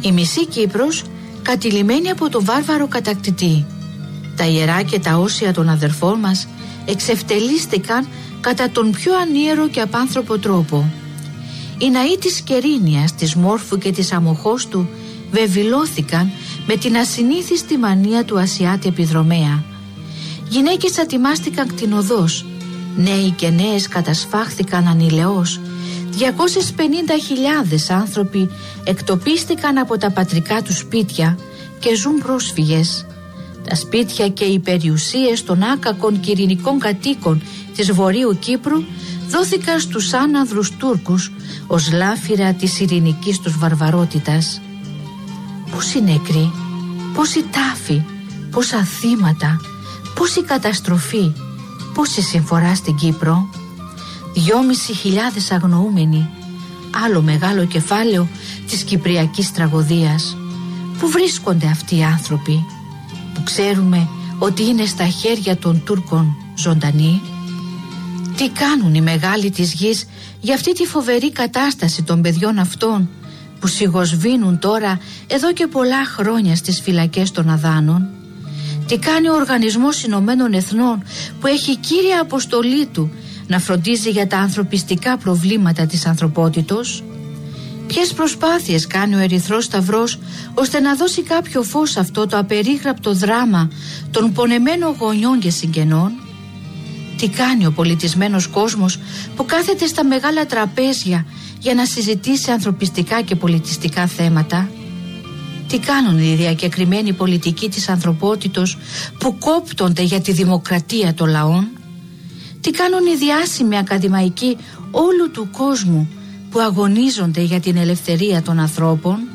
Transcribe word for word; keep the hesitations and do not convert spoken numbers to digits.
Η μισή Κύπρος κατηλημμένη από τον βάρβαρο κατακτητή. Τα ιερά και τα όσια των αδερφών μας εξευτελίστηκαν κατά τον πιο ανίερο και απάνθρωπο τρόπο. Οι ναοί της Κερίνιας, της Μόρφου και της Αμοχώστου βεβηλώθηκαν με την ασυνήθιστη μανία του Ασιάτη επιδρομέα. Γυναίκες ατιμάστηκαν κτηνοδός, νέοι και νέες κατασφάχθηκαν ανηλαιώς. διακόσιες πενήντα χιλιάδες άνθρωποι εκτοπίστηκαν από τα πατρικά τους σπίτια και ζουν πρόσφυγες. Τα σπίτια και οι περιουσίες των άκακων και ειρηνικών κατοίκων της Βορείου Κύπρου δόθηκαν στους άναδρους Τούρκους ως λάφυρα της ειρηνικής τους βαρβαρότητας. Πόσοι νεκροί, πόσοι τάφοι, πόσα θύματα, πόση καταστροφή, πόση συμφορά στην Κύπρο. Δυόμισι χιλιάδες αγνοούμενοι, άλλο μεγάλο κεφάλαιο της κυπριακής τραγωδίας. Πού βρίσκονται αυτοί οι άνθρωποι που ξέρουμε ότι είναι στα χέρια των Τούρκων ζωντανοί? Τι κάνουν οι μεγάλοι της γης για αυτή τη φοβερή κατάσταση των παιδιών αυτών που σιγοσβήνουν τώρα εδώ και πολλά χρόνια στις φυλακές των Αδάνων? Τι κάνει ο Οργανισμός Ηνωμένων Εθνών που έχει κύρια αποστολή του να φροντίζει για τα ανθρωπιστικά προβλήματα της ανθρωπότητος? Ποιες προσπάθειες κάνει ο Ερυθρός Σταυρός ώστε να δώσει κάποιο φως σε αυτό το απερίγραπτο δράμα των πονεμένων γονιών και συγγενών? Τι κάνει ο πολιτισμένος κόσμος που κάθεται στα μεγάλα τραπέζια για να συζητήσει ανθρωπιστικά και πολιτιστικά θέματα? Τι κάνουν οι διακεκριμένοι πολιτικοί της ανθρωπότητος που κόπτονται για τη δημοκρατία των λαών? Τι κάνουν οι διάσημοι ακαδημαϊκοί όλου του κόσμου που αγωνίζονται για την ελευθερία των ανθρώπων?